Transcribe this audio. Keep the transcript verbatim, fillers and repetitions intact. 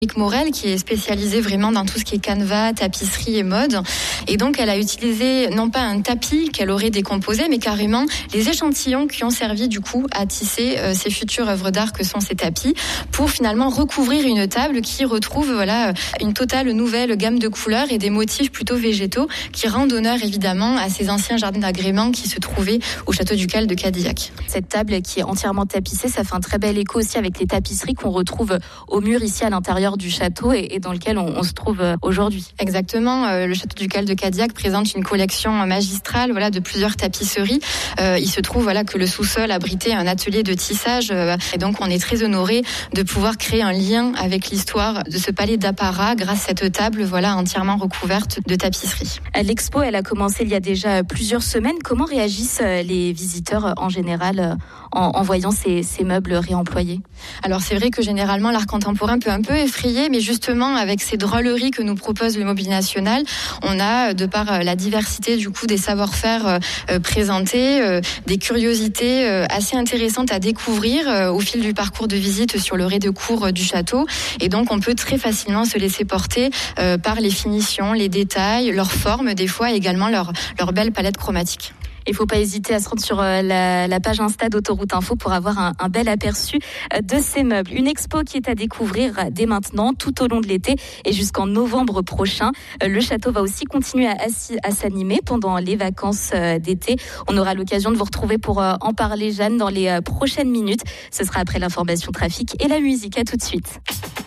Morel, qui est spécialisée vraiment dans tout ce qui est canevas, tapisserie et mode. Et donc, elle a utilisé non pas un tapis qu'elle aurait décomposé, mais carrément les échantillons qui ont servi du coup à tisser euh, ces futures œuvres d'art que sont ces tapis, pour finalement recouvrir une table qui retrouve voilà une totale nouvelle gamme de couleurs et des motifs plutôt végétaux qui rendent honneur évidemment à ces anciens jardins d'agrément qui se trouvaient au château ducal de Cadillac. Cette table qui est entièrement tapissée, ça fait un très bel écho aussi avec les tapisseries qu'on retrouve au mur ici à l'intérieur du château et, et dans lequel on, on se trouve aujourd'hui. Exactement, euh, le château ducal de Cadillac présente une collection magistrale voilà de plusieurs tapisseries. Euh, il se trouve voilà que le sous-sol abritait un atelier de tissage euh, et donc on est très honoré de pouvoir créer un lien avec l'histoire de ce palais d'apparat grâce à cette table voilà entièrement recouverte de tapisseries. L'expo, elle a commencé il y a déjà plusieurs semaines. Comment réagissent les visiteurs en général en, en voyant ces, ces meubles réemployés? Alors c'est vrai que généralement l'art contemporain peut un peu effrayer, mais justement avec ces drôleries que nous propose le Mobilier National, on a de par la diversité du coup des savoir-faire euh, présentés, euh, des curiosités euh, assez intéressantes à découvrir euh, au fil du parcours de visite sur le rez-de-cour du château. Et donc on peut très facilement se laisser porter euh, par les finitions, les détails, leur forme des fois, et également leur, leur belle palette chromatique. Il ne faut pas hésiter à se rendre sur la, la page Insta d'Autoroute Info pour avoir un, un bel aperçu de ces meubles. Une expo qui est à découvrir dès maintenant, tout au long de l'été et jusqu'en novembre prochain. Le château va aussi continuer à, à s'animer pendant les vacances d'été. On aura l'occasion de vous retrouver pour en parler, Jeanne, dans les prochaines minutes. Ce sera après l'information trafic et la musique. À tout de suite.